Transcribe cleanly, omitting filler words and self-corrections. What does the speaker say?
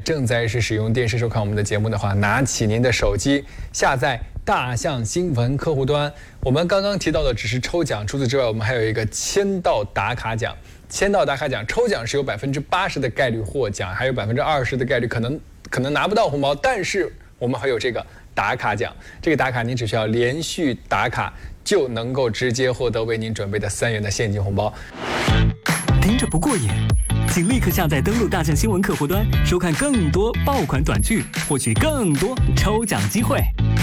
正在使用电视收看我们的节目的话，拿起您的手机，下载大象新闻客户端。我们刚刚提到的只是抽奖，除此之外，我们还有一个签到打卡奖。签到打卡奖抽奖是有80%的概率获奖，还有20%的概率可能拿不到红包，但是我们还有这个打卡奖。这个打卡您只需要连续打卡，就能够直接获得为您准备的3元的现金红包。 听着不过瘾，请立刻下载登录大象新闻客户端，收看更多爆款短剧，获取更多抽奖机会。